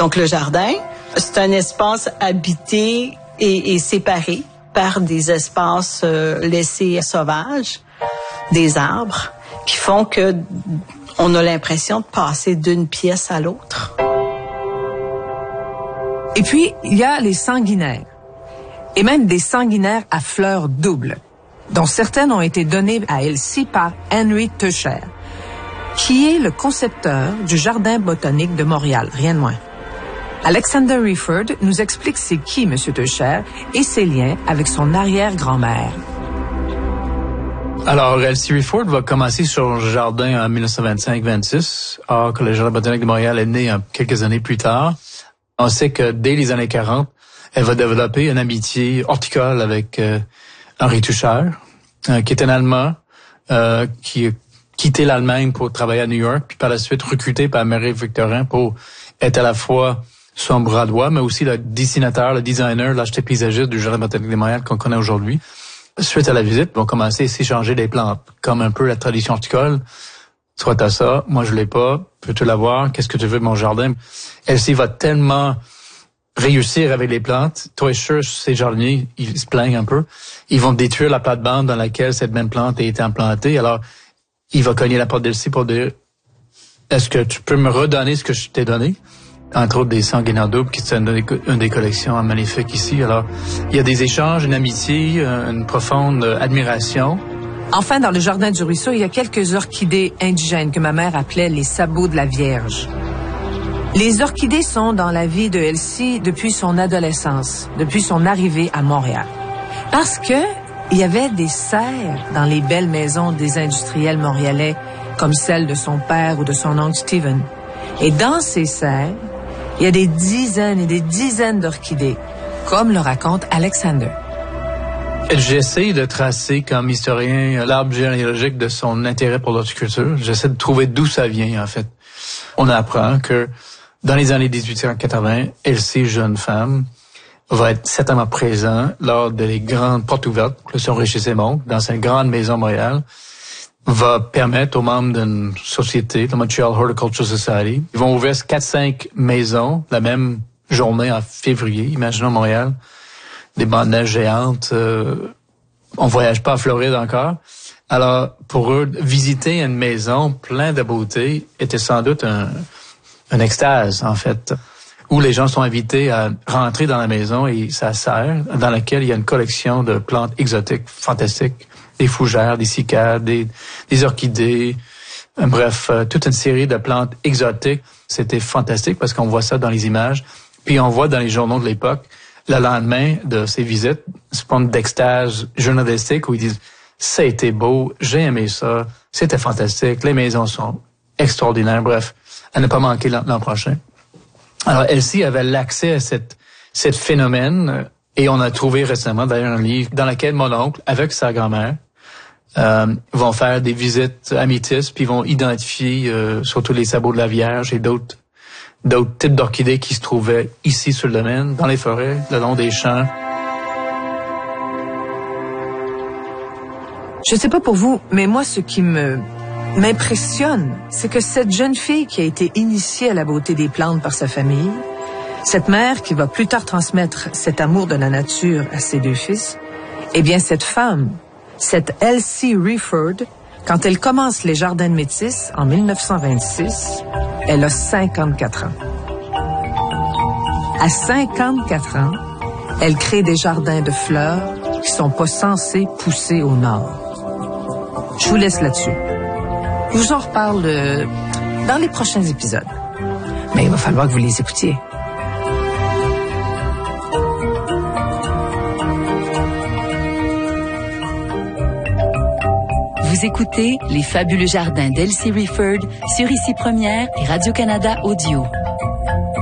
Donc, le jardin, c'est un espace habité et séparé par des espaces laissés sauvages, des arbres, qui font que on a l'impression de passer d'une pièce à l'autre. Et puis, il y a les sanguinaires. Et même des sanguinaires à fleurs doubles, dont certaines ont été données à Elsie par Henry Teucher, qui est le concepteur du Jardin botanique de Montréal, rien de moins. Alexander Rifford nous explique c'est qui M. Teucher et ses liens avec son arrière-grand-mère. Alors, Elsie Rifford va commencer sur le jardin en 1925-26, alors que le Jardin botanique de Montréal est né quelques années plus tard. On sait que dès les années 40, elle va développer une amitié horticole avec Henri Teucher, qui est un Allemand qui a quitté l'Allemagne pour travailler à New York, puis par la suite recruté par Marie-Victorin pour être à la fois son bras droit, mais aussi le dessinateur, le designer, l'architecte paysagiste du Jardin botanique de Montréal qu'on connaît aujourd'hui. Suite à la visite, ils vont commencer à s'échanger des plantes, comme un peu la tradition horticole. Soit t'as ça, moi je l'ai pas, peux-tu l'avoir, qu'est-ce que tu veux de mon jardin? Elsie va tellement réussir avec les plantes. Teucher, ces jardiniers, ils se plaignent un peu. Ils vont détruire la plate-bande dans laquelle cette même plante a été implantée. Alors, il va cogner la porte d'Elsie pour dire, est-ce que tu peux me redonner ce que je t'ai donné? Entre autres, des sanguinaires doubles, qui sont une des collections magnifiques ici. Alors, il y a des échanges, une amitié, une profonde admiration. Enfin, dans le jardin du ruisseau, il y a quelques orchidées indigènes que ma mère appelait les sabots de la Vierge. Les orchidées sont dans la vie de Elsie depuis son adolescence, depuis son arrivée à Montréal. Parce que il y avait des serres dans les belles maisons des industriels montréalais, comme celle de son père ou de son oncle Stephen. Et dans ces serres, il y a des dizaines et des dizaines d'orchidées, comme le raconte Alexander. J'essaie de tracer, comme historien, l'arbre généalogique de son intérêt pour l'horticulture. J'essaie de trouver d'où ça vient, en fait. On apprend que dans les années 1880, Elsie, jeune femme, va être certainement présent lors des grandes portes ouvertes, le son Richer-Sémont, dans cette grande maison Montréal, va permettre aux membres d'une société, la Montreal Horticultural Society, ils vont ouvrir 4-5 maisons la même journée en février, imaginons Montréal, des bandes de neige géantes, on voyage pas en Floride encore. Alors, pour eux, visiter une maison pleine de beauté était sans doute un extase, en fait, où les gens sont invités à rentrer dans la maison et sa serre, dans laquelle il y a une collection de plantes exotiques fantastiques, des fougères, des cycades, des orchidées, bref, toute une série de plantes exotiques. C'était fantastique parce qu'on voit ça dans les images. Puis on voit dans les journaux de l'époque, le lendemain de ces visites, ce point d'extase journalistique où ils disent « ça a été beau, j'ai aimé ça, c'était fantastique, les maisons sont extraordinaires », bref, à ne pas manquer l'an prochain. Alors Elsie avait l'accès à cette phénomène et on a trouvé récemment d'ailleurs un livre dans lequel mon oncle, avec sa grand-mère, vont faire des visites amitistes puis vont identifier surtout les sabots de la Vierge et d'autres types d'orchidées qui se trouvaient ici sur le domaine, dans les forêts, le long des champs. Je sais pas pour vous, mais moi, ce qui m'impressionne, c'est que cette jeune fille qui a été initiée à la beauté des plantes par sa famille, cette mère qui va plus tard transmettre cet amour de la nature à ses deux fils, eh bien, cette femme, cette Elsie Rifford, quand elle commence les Jardins de Métis en 1926, elle a 54 ans. À 54 ans, elle crée des jardins de fleurs qui sont pas censés pousser au nord. Je vous laisse là-dessus. Je vous en reparle dans les prochains épisodes. Mais il va falloir que vous les écoutiez. Vous écoutez Les Fabuleux Jardins d'Elsie Rifford sur Ici Première et Radio-Canada Audio.